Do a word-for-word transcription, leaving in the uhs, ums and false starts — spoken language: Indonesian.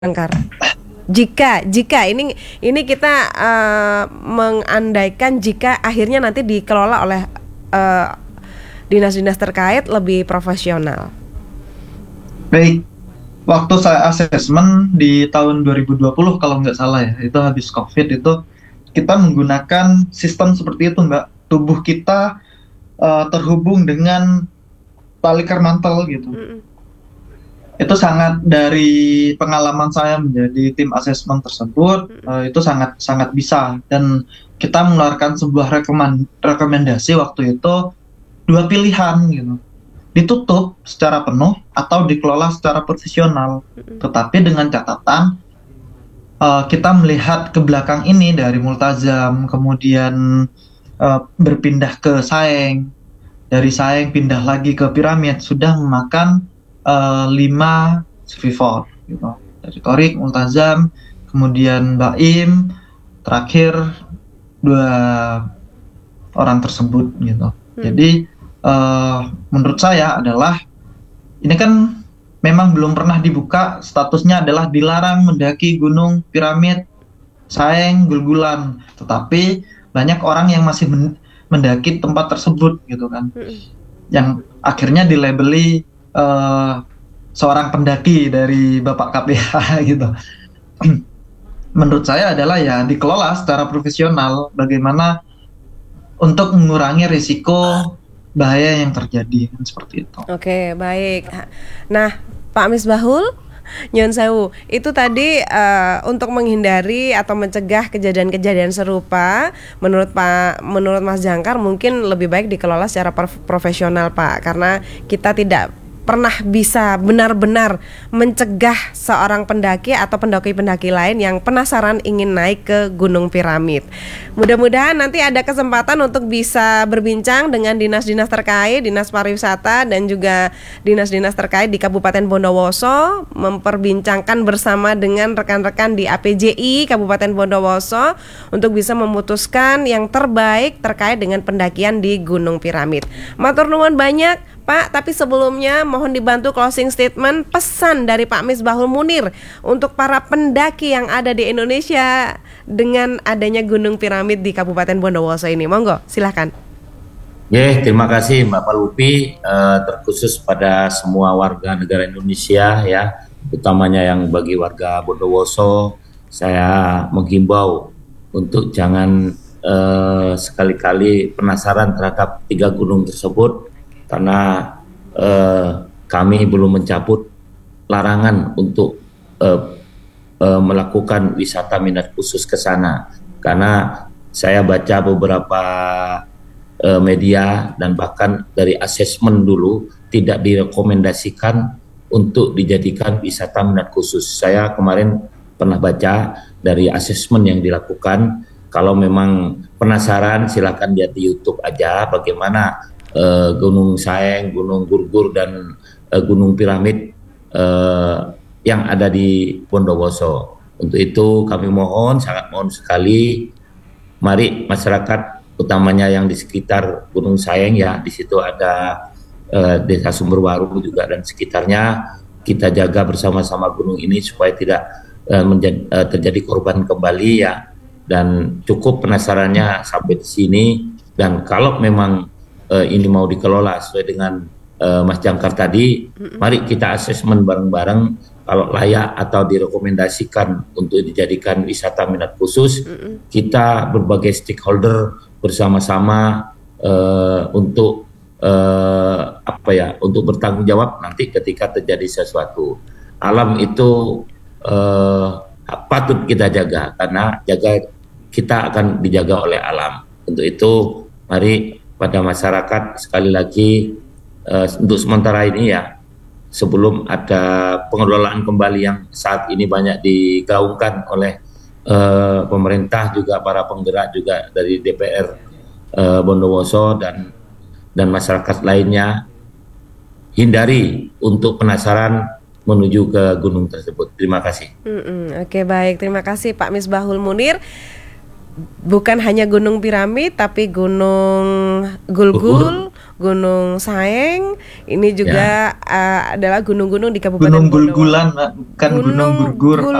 Angkar. Jika jika ini ini kita uh, mengandaikan jika akhirnya nanti dikelola oleh uh, dinas-dinas terkait lebih profesional. Baik, waktu saya asesmen di tahun dua ribu dua puluh kalau nggak salah ya, itu habis COVID itu kita menggunakan sistem seperti itu, Mbak. Tubuh kita uh, terhubung dengan tali kermantel gitu. Mm-mm. Itu sangat, dari pengalaman saya menjadi tim asesmen tersebut, uh, itu sangat sangat bisa, dan kita mengeluarkan sebuah rekomen, rekomendasi waktu itu dua pilihan gitu, ditutup secara penuh atau dikelola secara profesional. Tetapi dengan catatan uh, kita melihat ke belakang ini dari Multazam, kemudian uh, berpindah ke Saeng, dari Saeng pindah lagi ke Piramid, sudah memakan Uh, lima survivor gitu. Dari Torik, Multazam, kemudian Baim, terakhir dua orang tersebut gitu. Hmm. Jadi uh, menurut saya adalah ini kan memang belum pernah dibuka, statusnya adalah dilarang mendaki Gunung Piramid, Saeng, Gulgulan, tetapi banyak orang yang masih mendaki tempat tersebut gitu kan. Hmm. Yang akhirnya dilabeli Uh, seorang pendaki dari Bapak K P H gitu. Menurut saya adalah ya dikelola secara profesional, bagaimana untuk mengurangi risiko bahaya yang terjadi, seperti itu. Oke, baik. Nah, Pak Misbahul, Nyon Sewu, itu tadi uh, untuk menghindari atau mencegah kejadian-kejadian serupa, menurut Pak, menurut Mas Jangkar mungkin lebih baik dikelola secara profesional, Pak, karena kita tidak pernah bisa benar-benar mencegah seorang pendaki atau pendaki-pendaki lain yang penasaran ingin naik ke Gunung Piramid. Mudah-mudahan nanti ada kesempatan untuk bisa berbincang dengan dinas-dinas terkait, dinas pariwisata dan juga dinas-dinas terkait di Kabupaten Bondowoso, memperbincangkan bersama dengan rekan-rekan di A P J I Kabupaten Bondowoso untuk bisa memutuskan yang terbaik terkait dengan pendakian di Gunung Piramid. Matur nuwun banyak Pak, tapi sebelumnya mohon dibantu closing statement, pesan dari Pak Misbahul Munir untuk para pendaki yang ada di Indonesia dengan adanya Gunung Piramid di Kabupaten Bondowoso ini. Monggo, silahkan. Ya, terima kasih Mbak Palupi, eh, terkhusus pada semua warga negara Indonesia ya, utamanya yang bagi warga Bondowoso, saya menghimbau untuk jangan eh, sekali-kali penasaran terhadap tiga gunung tersebut, karena eh, kami belum mencabut larangan untuk eh, eh, melakukan wisata minat khusus ke sana. Karena saya baca beberapa eh, media dan bahkan dari asesmen dulu tidak direkomendasikan untuk dijadikan wisata minat khusus. Saya kemarin pernah baca dari asesmen yang dilakukan. Kalau memang penasaran silakan lihat di YouTube aja bagaimana Uh, Gunung Saeng, Gunung Gurgur dan uh, Gunung Piramid uh, yang ada di Bondowoso. Untuk itu kami mohon, sangat mohon sekali, mari masyarakat utamanya yang di sekitar Gunung Saeng ya, di situ ada uh, Desa Sumberwaru juga dan sekitarnya, kita jaga bersama-sama gunung ini supaya tidak uh, menjadi, uh, terjadi korban kembali ya. Dan cukup penasarannya sampai di sini, dan kalau memang Uh, ini mau dikelola sesuai dengan uh, Mas Jangkar tadi, mm-hmm. mari kita asesmen bareng-bareng kalau layak atau direkomendasikan untuk dijadikan wisata minat khusus. Mm-hmm. Kita berbagai stakeholder bersama-sama uh, untuk uh, apa ya, untuk bertanggung jawab nanti ketika terjadi sesuatu. Alam itu uh, patut kita jaga, karena jaga kita akan dijaga oleh alam. Untuk itu mari pada masyarakat sekali lagi uh, untuk sementara ini ya, sebelum ada pengelolaan kembali yang saat ini banyak digaungkan oleh uh, pemerintah juga para penggerak juga dari D P R uh, Bondowoso dan dan masyarakat lainnya, hindari untuk penasaran menuju ke gunung tersebut. Terima kasih. Mm-mm, Oke, baik, terima kasih Pak Misbahul Munir. Bukan hanya Gunung Piramid, tapi Gunung Gulgul, Gunung Saeng, ini juga uh, adalah gunung-gunung di Kabupaten Gunung Bondowoso. Gulgulan, Mbak, bukan Gunung Gurgur.